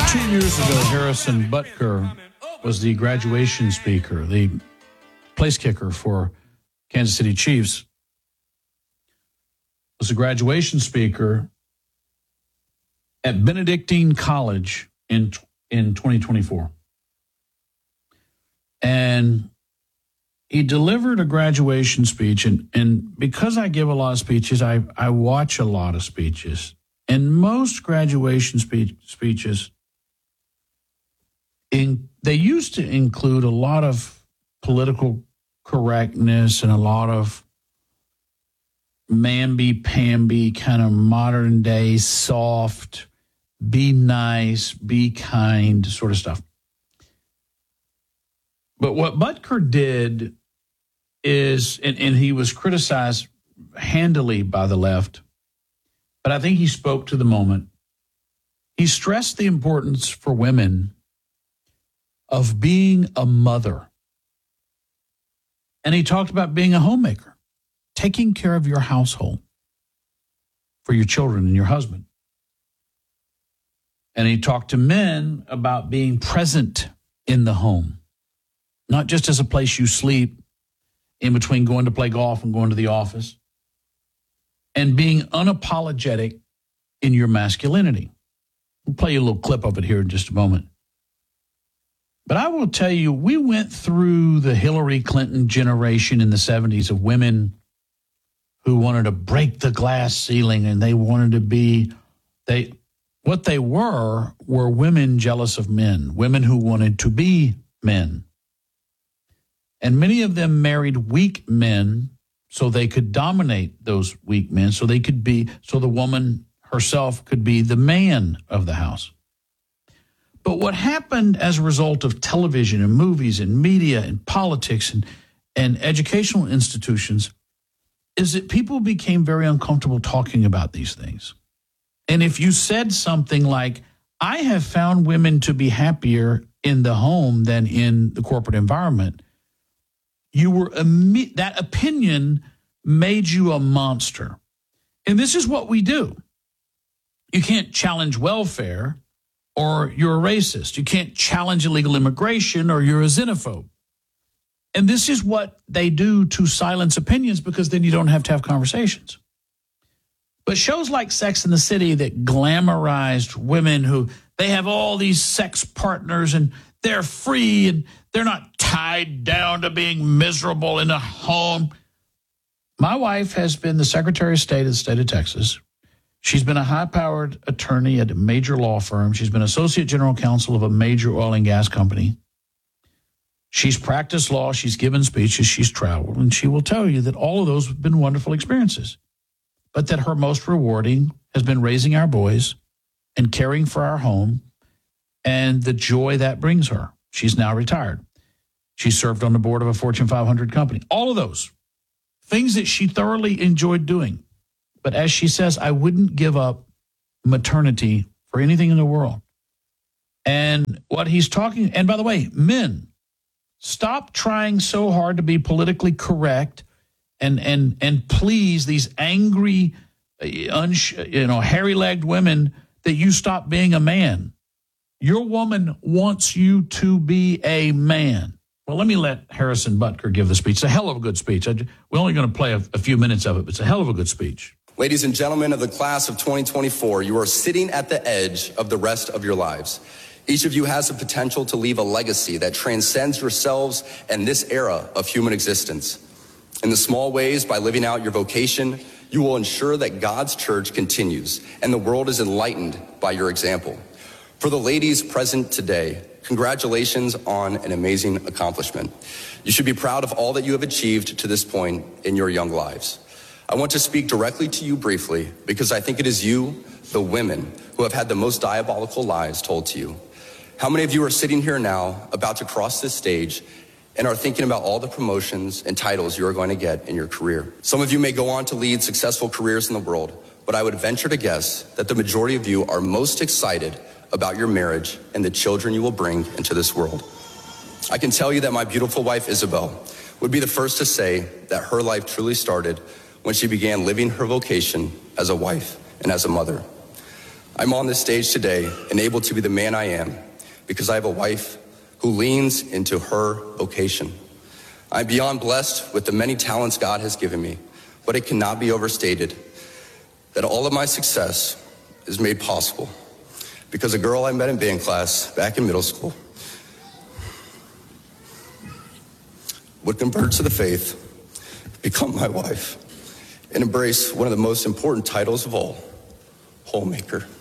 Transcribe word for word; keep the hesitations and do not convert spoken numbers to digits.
Two years ago, Harrison Butker was the graduation speaker, the place kicker for Kansas City Chiefs. Was a graduation speaker at Benedictine College in in twenty twenty-four. And he delivered a graduation speech, and, and because I give a lot of speeches, I, I watch a lot of speeches. And most graduation speech, speeches, in, they used to include a lot of political correctness and a lot of mamby-pamby, kind of modern day, soft, be nice, be kind sort of stuff. But what Butker did is, and, and he was criticized handily by the left, but I think he spoke to the moment. He stressed the importance for women of being a mother. And he talked about being a homemaker, taking care of your household for your children and your husband. And he talked to men about being present in the home, not just as a place you sleep in between going to play golf and going to the office, and being unapologetic in your masculinity. We'll play you a little clip of it here in just a moment. But I will tell you, we went through the Hillary Clinton generation in the seventies of women who wanted to break the glass ceiling, and they wanted to be, they, what they were, were women jealous of men, women who wanted to be men. And many of them married weak men so they could dominate those weak men, so they could be, so the woman herself could be the man of the house. But what happened as a result of television and movies and media and politics and, and educational institutions is that people became very uncomfortable talking about these things. And if you said something like, I have found women to be happier in the home than in the corporate environment, you were that opinion made you a monster. And this is what we do. You can't challenge welfare or you're a racist. You can't challenge illegal immigration or you're a xenophobe. And this is what they do to silence opinions, because then you don't have to have conversations. But shows like Sex and the City that glamorized women who they have all these sex partners and they're free and they're not tied down to being miserable in a home. My wife has been the Secretary of State of the state of Texas. She's been a high-powered attorney at a major law firm. She's been Associate General Counsel of a major oil and gas company. She's practiced law. She's given speeches. She's traveled. And she will tell you that all of those have been wonderful experiences, but that her most rewarding has been raising our boys and caring for our home and the joy that brings her. She's now retired. She served on the board of a Fortune five hundred company. All of those things that she thoroughly enjoyed doing. But as she says, I wouldn't give up maternity for anything in the world. And what he's talking, and by the way, men, stop trying so hard to be politically correct and and and please these angry, uns, you know, hairy-legged women that you stop being a man. Your woman wants you to be a man. Well, let me let Harrison Butker give the speech. It's a hell of a good speech. I, we're only going to play a, a few minutes of it, but it's a hell of a good speech. Ladies and gentlemen of the class of twenty twenty-four, you are sitting at the edge of the rest of your lives. Each of you has the potential to leave a legacy that transcends yourselves and this era of human existence. In the small ways, by living out your vocation, you will ensure that God's church continues and the world is enlightened by your example. For the ladies present today, congratulations on an amazing accomplishment. You should be proud of all that you have achieved to this point in your young lives. I want to speak directly to you briefly because I think it is you, the women, who have had the most diabolical lies told to you. How many of you are sitting here now about to cross this stage and are thinking about all the promotions and titles you are going to get in your career? Some of you may go on to lead successful careers in the world, but I would venture to guess that the majority of you are most excited about your marriage and the children you will bring into this world. I can tell you that my beautiful wife, Isabel, would be the first to say that her life truly started when she began living her vocation as a wife and as a mother. I'm on this stage today and able to be the man I am because I have a wife who leans into her vocation. I'm beyond blessed with the many talents God has given me, but it cannot be overstated that all of my success is made possible because a girl I met in band class back in middle school would convert to the faith, become my wife, and embrace one of the most important titles of all, homemaker.